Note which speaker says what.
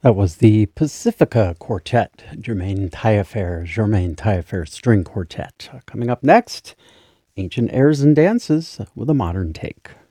Speaker 1: That was the Pacifica Quartet, Germain Taillefer String Quartet. Coming up next, Ancient Airs and Dances with a modern take.